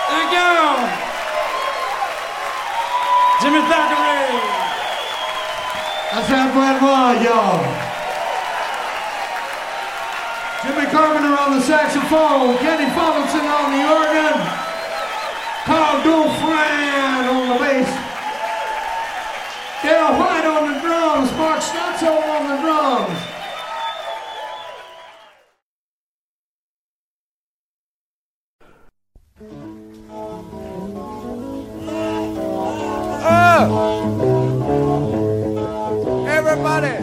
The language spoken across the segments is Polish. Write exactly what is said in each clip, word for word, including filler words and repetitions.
There you go. Jimmy Thackeray. That's that Brad Watt, y'all. Jimmy Carpenter on the saxophone, Kenny Fullerton on the organ, Carl Dufresne on the bass, Dale White on the drums, Mark Stutzo on the drums. Oh! Everybody!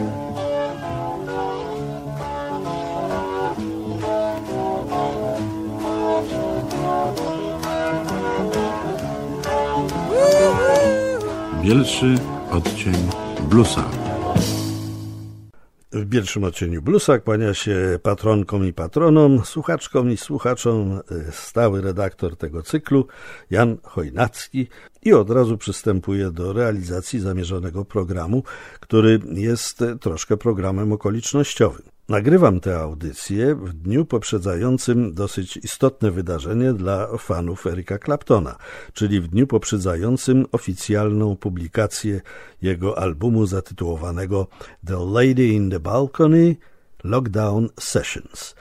Bielszy odcień bluesa. W bielszym odcieniu bluesa kłania się patronkom i patronom, słuchaczkom i słuchaczom stały redaktor tego cyklu Jan Chojnacki i od razu przystępuje do realizacji zamierzonego programu, który jest troszkę programem okolicznościowym. Nagrywam tę audycję w dniu poprzedzającym dosyć istotne wydarzenie dla fanów Erica Claptona, czyli w dniu poprzedzającym oficjalną publikację jego albumu zatytułowanego The Lady in the Balcony Lockdown Sessions.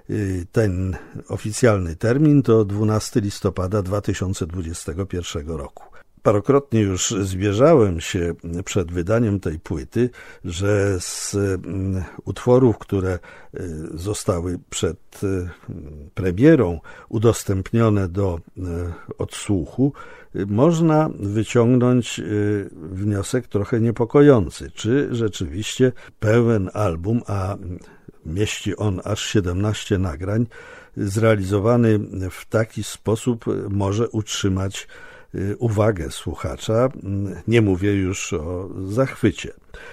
Ten oficjalny termin to dwunastego listopada dwa tysiące dwudziestego pierwszego roku. Parokrotnie już zwierzałem się przed wydaniem tej płyty, że z utworów, które zostały przed premierą udostępnione do odsłuchu, można wyciągnąć wniosek trochę niepokojący. Czy rzeczywiście pełen album, a mieści on aż siedemnaście nagrań, zrealizowany w taki sposób może utrzymać uwagę słuchacza, nie mówię już o zachwycie,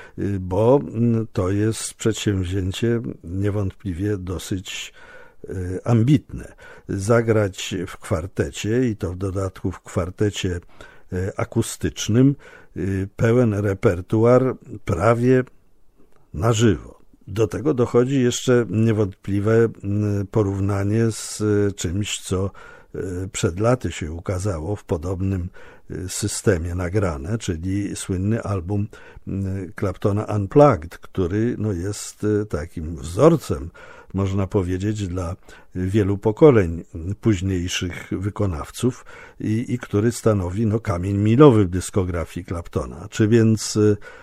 bo to jest przedsięwzięcie niewątpliwie dosyć ambitne. Zagrać w kwartecie i to w dodatku w kwartecie akustycznym pełen repertuar prawie na żywo. Do tego dochodzi jeszcze niewątpliwe porównanie z czymś, co przed laty się ukazało w podobnym systemie nagrane, czyli słynny album Claptona Unplugged, który no jest takim wzorcem, można powiedzieć, dla wielu pokoleń późniejszych wykonawców i, i który stanowi no, kamień milowy w dyskografii Claptona. Czy więc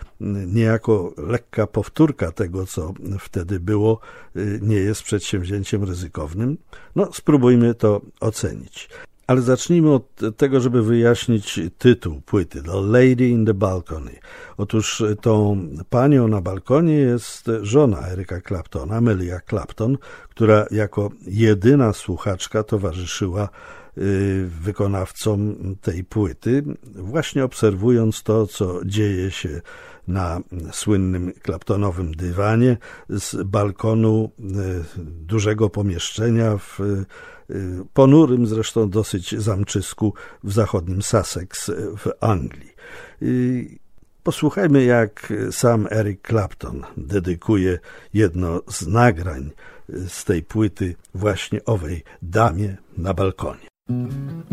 niejako lekka powtórka tego, co wtedy było, nie jest przedsięwzięciem ryzykownym? No, spróbujmy to ocenić. Ale zacznijmy od tego, żeby wyjaśnić tytuł płyty, The Lady in the Balcony. Otóż tą panią na balkonie jest żona Erica Claptona, Melia Clapton, która jako jedyna słuchaczka towarzyszyła wykonawcom tej płyty, właśnie obserwując to, co dzieje się na słynnym Claptonowym dywanie z balkonu dużego pomieszczenia w ponurym zresztą dosyć zamczysku w zachodnim Sussex w Anglii. Posłuchajmy, jak sam Eric Clapton dedykuje jedno z nagrań z tej płyty właśnie owej damie na balkonie.